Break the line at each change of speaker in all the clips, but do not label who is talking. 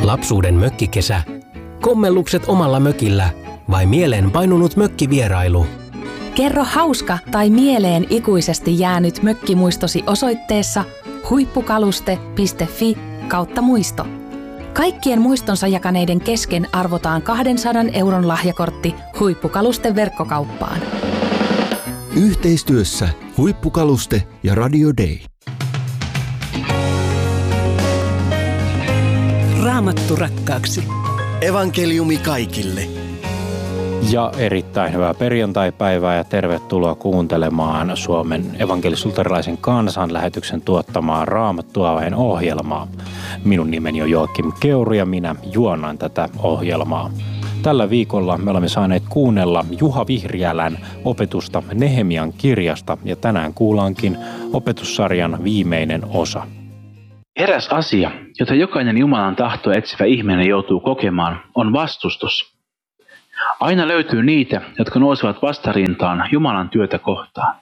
Lapsuuden mökkikesä, kommellukset omalla mökillä vai mieleen painunut mökkivierailu?
Kerro hauska tai mieleen ikuisesti jäänyt mökkimuistosi osoitteessa huippukaluste.fi/muisto. Kaikkien muistonsa jakaneiden kesken arvotaan 200 € lahjakortti Huippukaluste verkkokauppaan.
Yhteistyössä Huippukaluste ja Radio Day.
Raamattu rakkaaksi.
Evankeliumi kaikille.
Ja erittäin hyvää perjantaipäivää ja tervetuloa kuuntelemaan Suomen evankelis-luterilaisen kansanlähetyksen tuottamaa Raamattuaaveen ohjelmaa. Minun nimeni on Joakim Keuru ja minä juonnan tätä ohjelmaa. Tällä viikolla me olemme saaneet kuunnella Juha Vihriälän opetusta Nehemian kirjasta ja tänään kuullaankin opetussarjan viimeinen osa.
Eräs asia, jota jokainen Jumalan tahtoa etsivä ihminen joutuu kokemaan, on vastustus. Aina löytyy niitä, jotka nousevat vastarintaan Jumalan työtä kohtaan.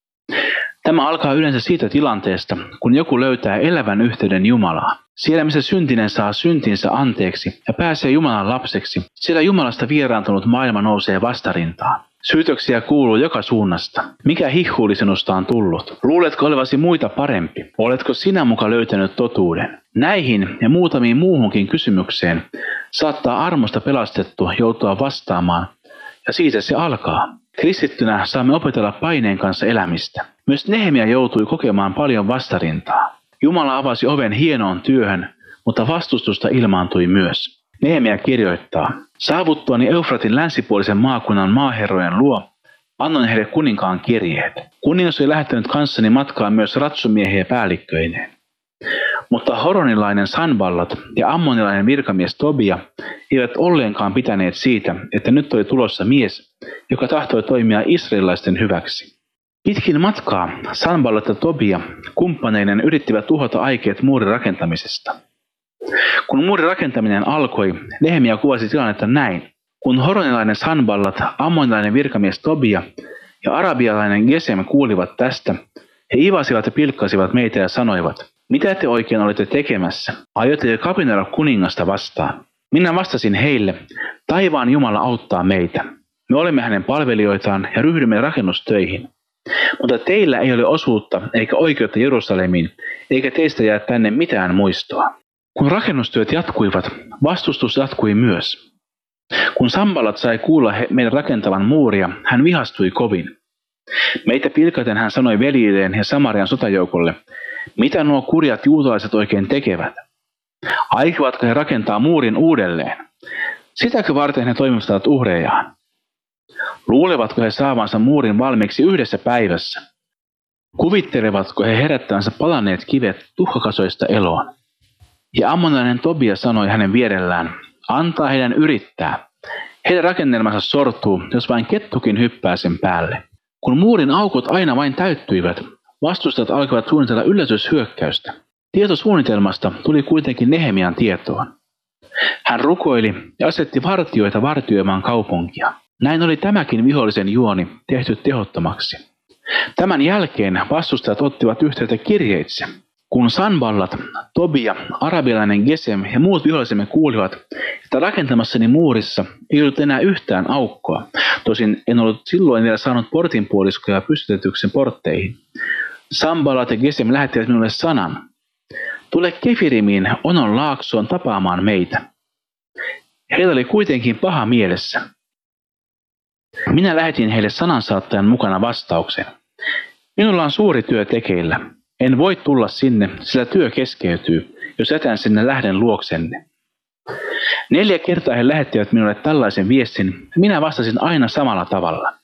Tämä alkaa yleensä siitä tilanteesta, kun joku löytää elävän yhteyden Jumalaan. Siellä missä syntinen saa syntinsä anteeksi ja pääsee Jumalan lapseksi, siellä Jumalasta vieraantunut maailma nousee vastarintaan. Syytöksiä kuuluu joka suunnasta. Mikä hihhuuli sinusta on tullut? Luuletko olevasi muita parempi? Oletko sinä muka löytänyt totuuden? Näihin ja muutamiin muuhunkin kysymykseen saattaa armosta pelastettu joutua vastaamaan, ja siitä se alkaa. Kristittynä saamme opetella paineen kanssa elämistä. Myös Nehemia joutui kokemaan paljon vastarintaa. Jumala avasi oven hienoon työhön, mutta vastustusta ilmaantui myös. Nehemia kirjoittaa: saavuttuani Eufratin länsipuolisen maakunnan maaherrojen luo, annoin heille kuninkaan kirjeet. Kuningas oli lähettänyt kanssani matkaan myös ratsumiehiä päällikköineen. Mutta horonilainen Sanballat ja ammonilainen virkamies Tobia eivät olleenkaan pitäneet siitä, että nyt oli tulossa mies, joka tahtoi toimia israelilaisten hyväksi. Pitkin matkaa Sanballat ja Tobia kumppaneinen yrittivät tuhota aikeet muurin rakentamisesta. Kun muurin rakentaminen alkoi, Nehemia kuvasi tilannetta näin. Kun horonilainen Sanballat, ammonilainen virkamies Tobia ja arabialainen Gesem kuulivat tästä, he ivasivat ja pilkkasivat meitä ja sanoivat: mitä te oikein olette tekemässä? Aiotte kapinoida kuningasta vastaan? Minä vastasin heille: taivaan Jumala auttaa meitä. Me olemme hänen palvelijoitaan ja ryhdymme rakennustöihin. Mutta teillä ei ole osuutta eikä oikeutta Jerusalemiin, eikä teistä jää tänne mitään muistoa. Kun rakennustyöt jatkuivat, vastustus jatkui myös. Kun Sanballat sai kuulla meidän rakentavan muuria, hän vihastui kovin. Meitä pilkaten hän sanoi veljilleen ja Samarian sotajoukolle: mitä nuo kurjat juutalaiset oikein tekevät? Aikovatko he rakentaa muurin uudelleen? Sitäkö varten he toimittavat uhrejaan? Luulevatko he saavansa muurin valmiiksi yhdessä päivässä? Kuvittelevatko he herättävänsä palaneet kivet tuhkakasoista eloon? Ja ammonilainen Tobia sanoi hänen vierellään: antaa heidän yrittää. Heidän rakennelmansa sortuu, jos vain kettukin hyppää sen päälle. Kun muurin aukot aina vain täyttyivät, vastustajat alkoivat suunnitella yllätyshyökkäystä. Tietosuunnitelmasta tuli kuitenkin Nehemian tietoon. Hän rukoili ja asetti vartijoita vartioimaan kaupunkia. Näin oli tämäkin vihollisen juoni tehty tehottomaksi. Tämän jälkeen vastustajat ottivat yhteyttä kirjeitse. Kun Sanballat, Tobia, arabialainen Gesem ja muut vihollisemme kuulivat, että rakentamassani muurissa ei ollut enää yhtään aukkoa, tosin en ollut silloin vielä saanut portinpuoliskoja pystytetyksi portteihin. Sanballat ja Gesem lähettivät minulle sanan: tule Kefirimiin Onon laaksoon tapaamaan meitä. Heillä oli kuitenkin paha mielessä. Minä lähetin heille sanansaattajan mukana vastauksen: minulla on suuri työ tekeillä. En voi tulla sinne, sillä työ keskeytyy, jos jätän sinne lähden luoksenne. 4 kertaa he lähettivät minulle tällaisen viestin, minä vastasin aina samalla tavalla.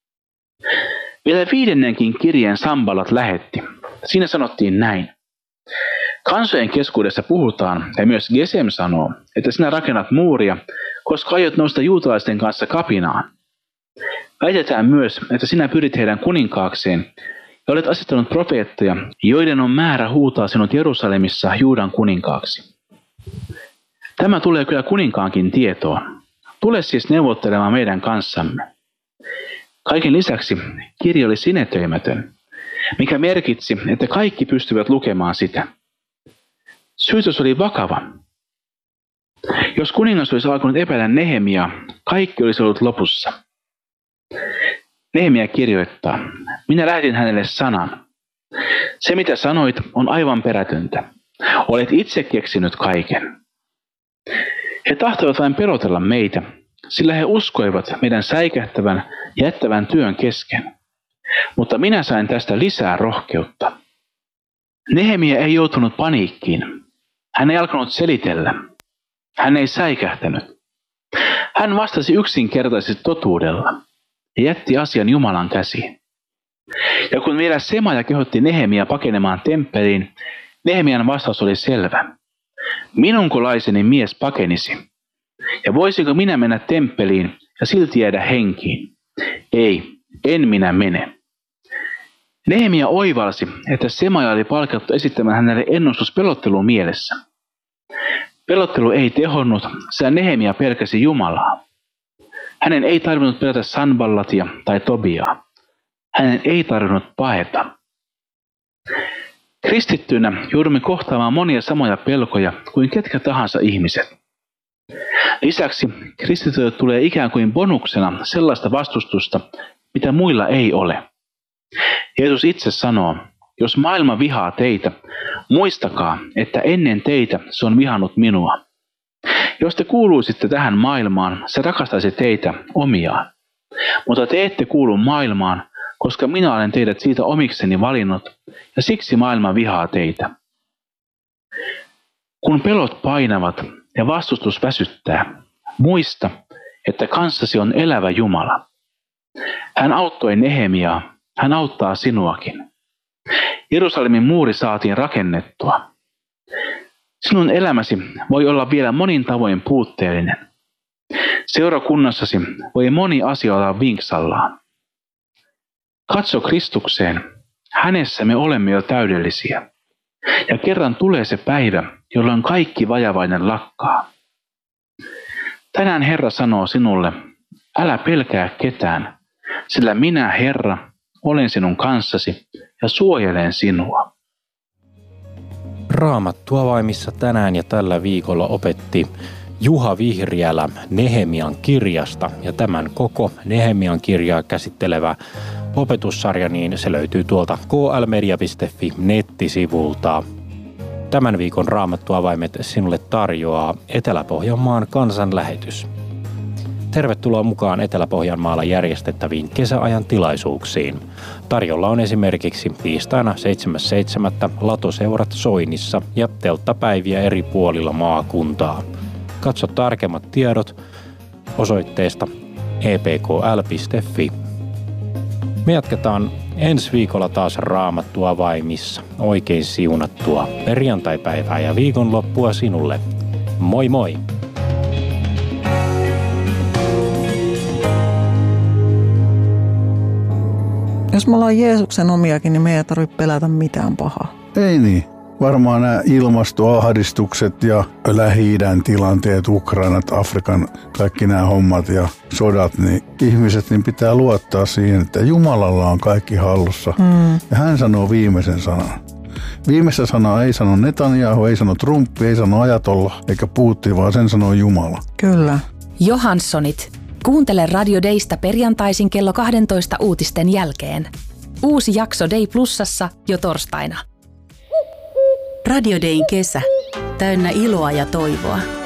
Vielä 5. kirjeen Sanballat lähetti. Siinä sanottiin näin: kansojen keskuudessa puhutaan, ja myös Gesem sanoo, että sinä rakennat muuria, koska aiot nousta juutalaisten kanssa kapinaan. Väitetään myös, että sinä pyrit heidän kuninkaakseen, ja olet asettanut profeettoja, joiden on määrä huutaa sinut Jerusalemissa Juudan kuninkaaksi. Tämä tulee kyllä kuninkaankin tietoon. Tule siis neuvottelemaan meidän kanssamme. Kaiken lisäksi kirja oli sinetöimätön, mikä merkitsi, että kaikki pystyvät lukemaan sitä. Syytös oli vakava. Jos kuningas olisi alkanut epäillä Nehemiaa, kaikki olisi ollut lopussa. Nehemia kirjoittaa, minä lähetin hänelle sanan. Se mitä sanoit on aivan perätöntä. Olet itse keksinyt kaiken. He tahtoivat vain pelotella meitä, sillä he uskoivat meidän säikähtävän ja jättävän työn kesken. Mutta minä sain tästä lisää rohkeutta. Nehemia ei joutunut paniikkiin. Hän ei alkanut selitellä. Hän ei säikähtänyt. Hän vastasi yksinkertaisesti totuudella ja jätti asian Jumalan käsiin. Ja kun vielä Semaja kehotti Nehemia pakenemaan temppeliin, Nehemian vastaus oli selvä. Minunko laiseni mies pakenisi? Ja voisinko minä mennä temppeliin ja silti jäädä henkiin? Ei, en minä mene. Nehemia oivalsi, että Semaja oli palkattu esittämään hänelle ennustus pelottelun mielessä. Pelottelu ei tehonnut, sillä Nehemia pelkäsi Jumalaa. Hänen ei tarvinnut pelätä Sanballatia tai Tobiaa. Hänen ei tarvinnut paeta. Kristittyinä joudumme kohtaamaan monia samoja pelkoja kuin ketkä tahansa ihmiset. Lisäksi kristityille tulee ikään kuin bonuksena sellaista vastustusta, mitä muilla ei ole. Jeesus itse sanoo, jos maailma vihaa teitä, muistakaa, että ennen teitä se on vihannut minua. Jos te kuuluisitte tähän maailmaan, se rakastaisi teitä omiaan. Mutta te ette kuulu maailmaan, koska minä olen teidät siitä omikseni valinnut, ja siksi maailma vihaa teitä. Kun pelot painavat ja vastustus väsyttää, muista, että kanssasi on elävä Jumala. Hän auttoi Nehemiaa, hän auttaa sinuakin. Jerusalemin muuri saatiin rakennettua. Sinun elämäsi voi olla vielä monin tavoin puutteellinen. Seurakunnassasi voi moni asia olla vinksallaan. Katso Kristukseen, hänessä me olemme jo täydellisiä. Ja kerran tulee se päivä, jolloin kaikki vajavainen lakkaa. Tänään Herra sanoo sinulle, älä pelkää ketään, sillä minä, Herra, olen sinun kanssasi ja suojelen sinua.
Raamattuavaimissa tänään ja tällä viikolla opetti Juha Vihriälä Nehemian kirjasta, ja tämän koko Nehemian kirjaa käsittelevä opetussarja, niin se löytyy tuolta klmedia.fi nettisivulta. Tämän viikon Raamattuavaimet sinulle tarjoaa Etelä-Pohjanmaan kansanlähetys. Tervetuloa mukaan Etelä-Pohjanmaalla järjestettäviin kesäajan tilaisuuksiin. Tarjolla on esimerkiksi tiistaina 7.7. latoseurat Soinissa ja telttapäiviä eri puolilla maakuntaa. Katso tarkemmat tiedot osoitteesta epkl.fi. Me jatketaan ensi viikolla taas Raamattuavaimissa. Oikein siunattua perjantaipäivää ja viikonloppua sinulle. Moi moi!
Jos me ollaan Jeesuksen omiakin, niin me ei tarvitse pelätä mitään pahaa.
Ei niin. Varmaan nämä ilmastoahdistukset ja Lähi-idän tilanteet, Ukrainat, Afrikan, kaikki nämä hommat ja sodat, niin ihmiset niin pitää luottaa siihen, että Jumalalla on kaikki hallussa. Ja hän sanoo viimeisen sanan. Viimeistä sanaa ei sano Netanyahu, ei sano Trump, ei sano Ajatolla eikä Putin, vaan sen sanoo Jumala.
Kyllä.
Johanssonit. Kuuntele Radio Daysta perjantaisin kello 12 uutisten jälkeen. Uusi jakso Day Plusassa jo torstaina.
Radio Dayn kesä. Täynnä iloa ja toivoa.